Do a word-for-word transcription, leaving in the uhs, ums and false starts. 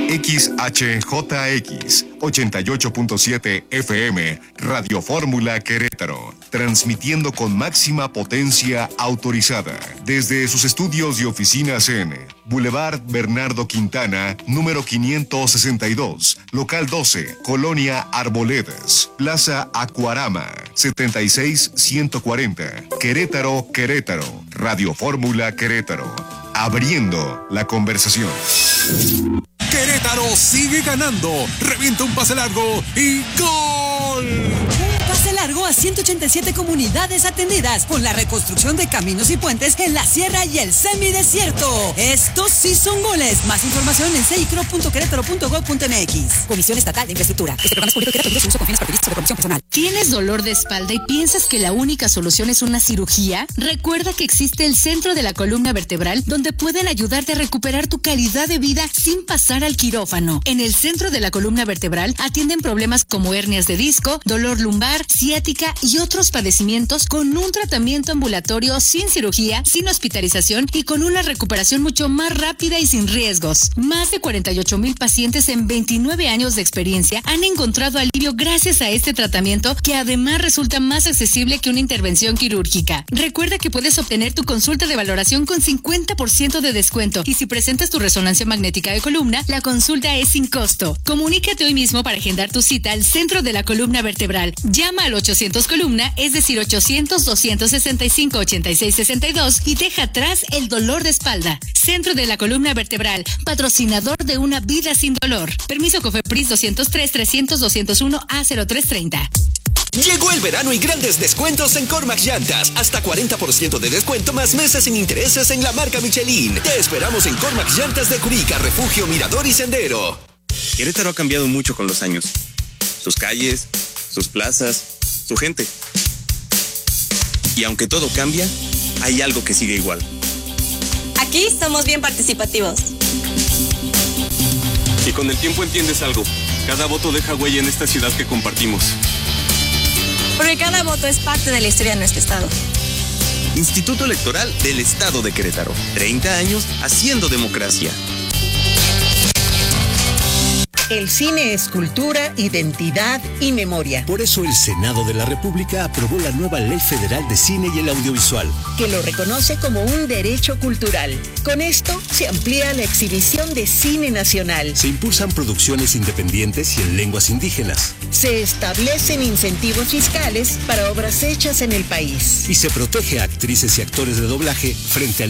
X H J X ochenta y ocho punto siete F M, Radio Fórmula Querétaro, transmitiendo con máxima potencia autorizada desde sus estudios y oficinas en Boulevard Bernardo Quintana, número quinientos sesenta y dos, local doce, Colonia Arboledas, Plaza Acuarama, setenta y seis ciento cuarenta, Querétaro, Querétaro, Radio Fórmula Querétaro, abriendo la conversación. Querétaro sigue ganando, revienta un pase largo y ¡gol! Pase largo a ciento ochenta y siete comunidades atendidas con la reconstrucción de caminos y puentes en la sierra y el semidesierto. Estos sí son goles. Más información en seicro punto querétaro punto gob punto m x. Comisión Estatal de Infraestructura. Este programa es público y queda prohibido su uso con fines partidistas o de promoción personal. ¿Tienes dolor de espalda y piensas que la única solución es una cirugía? Recuerda que existe el Centro de la Columna Vertebral, donde pueden ayudarte a recuperar tu calidad de vida sin pasar al quirófano. En el Centro de la Columna Vertebral atienden problemas como hernias de disco, dolor lumbar, ciática y otros padecimientos con un tratamiento ambulatorio sin cirugía, sin hospitalización y con una recuperación mucho más rápida y sin riesgos. Más de cuarenta y ocho mil pacientes en veintinueve años de experiencia han encontrado alivio gracias a este tratamiento, que además resulta más accesible que una intervención quirúrgica. Recuerda que puedes obtener tu consulta de valoración con cincuenta por ciento de descuento, y si presentas tu resonancia magnética de columna, la consulta es sin costo. Comunícate hoy mismo para agendar tu cita al Centro de la Columna Vertebral. Llama al ochocientos columna, es decir, ochocientos, doscientos sesenta y cinco, ochenta y seis sesenta y dos, y deja atrás el dolor de espalda. Centro de la Columna Vertebral, patrocinador de una vida sin dolor. Permiso COFEPRIS doscientos tres, trescientos, doscientos uno A cero tres treinta. Llegó el verano y grandes descuentos en Cormac Llantas. Hasta cuarenta por ciento de descuento más meses sin intereses en la marca Michelin. Te esperamos en Cormac Llantas de Curica, Refugio, Mirador y Sendero. Querétaro ha cambiado mucho con los años. Sus calles, sus plazas, su gente. Y aunque todo cambia, hay algo que sigue igual. Aquí somos bien participativos. Y con el tiempo entiendes algo. Cada voto deja huella en esta ciudad que compartimos. Porque cada voto es parte de la historia de nuestro estado. Instituto Electoral del Estado de Querétaro. treinta años haciendo democracia. El cine es cultura, identidad y memoria. Por eso el Senado de la República aprobó la nueva Ley Federal de Cine y el Audiovisual, que lo reconoce como un derecho cultural. Con esto se amplía la exhibición de cine nacional. Se impulsan producciones independientes y en lenguas indígenas. Se establecen incentivos fiscales para obras hechas en el país. Y se protege a actrices y actores de doblaje frente al